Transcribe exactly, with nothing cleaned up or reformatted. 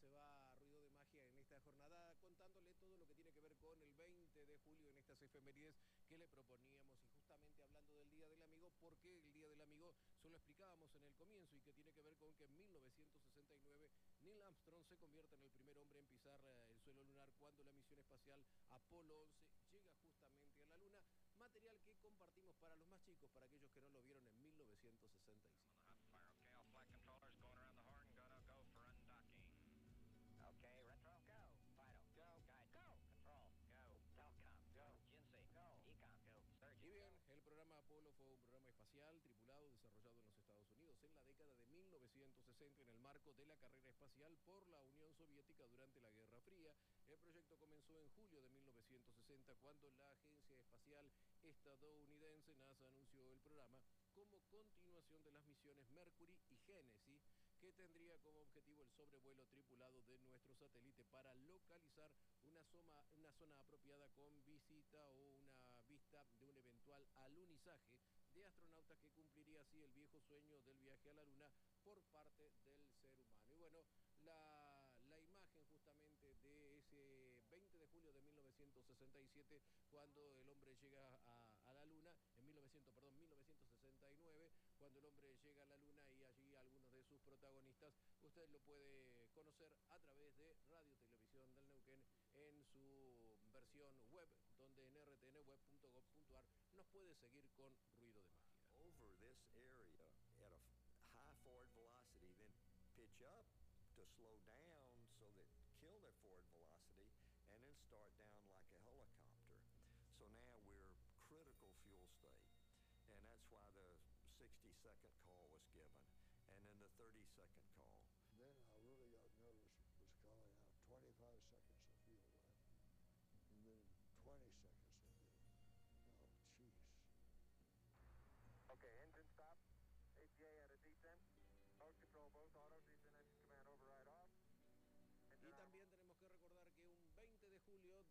se va Ruido de Magia en esta jornada, contándole todo lo que tiene que ver con el veinte de julio en estas efemérides que le proponíamos, y justamente hablando del Día del Amigo, porque el Día del Amigo solo explicábamos en el comienzo, y que tiene que ver con que en mil novecientos sesenta y nueve Neil Armstrong se convierte en el primer hombre en pisar el suelo lunar cuando la misión espacial Apolo once llega justamente a la Luna, material que compartimos para los más chicos, para aquellos que no lo vieron en mil novecientos sesenta y siete. Okay, retro, go. Fido, go. Guide, go. Control, go. Telcom, go. Jinsei, go. Ecom, go. Surgeon, Y bien, go. el programa Apolo fue un programa espacial tripulado desarrollado en los Estados Unidos en la década de mil novecientos sesenta en el marco de la carrera espacial por la Unión Soviética durante la Guerra Fría. El proyecto comenzó en julio de mil novecientos sesenta cuando la Agencia Espacial Estadounidense NASA anunció el programa como continuación de las misiones Mercury y Genesis, que tendría como objetivo el sobrevuelo tripulado de nuestro satélite para localizar una zona, una zona apropiada con visita o una vista de un eventual alunizaje de astronautas, que cumpliría así el viejo sueño del viaje a la Luna por parte del ser humano. Y bueno, la, la imagen justamente de ese veinte de julio de mil novecientos sesenta y siete, cuando el hombre llega a, a la Luna, en mil novecientos, perdón, mil novecientos sesenta y nueve, cuando el hombre llega a la Luna, y allí algunos de sus protagonistas, usted lo puede conocer a través de Radio Televisión del Neuquén en su versión web, donde en r t n web punto gov punto a r nos puede seguir con Ruido de Magia. Over this area at a high forward velocity, then pitch up to slow down so that kill their forward velocity, and then start down like a helicopter. So now we're critical fuel state, and that's why the sixty second call was given, and then the thirty second call. Then I really got nervous, was calling out twenty-five seconds of fuel left, and then twenty seconds of fuel. Oh, jeez. Okay, engine stop. A T A at a descent. Mode control both auto, descent engine command override off. Y también tenemos que recordar que un veinte de julio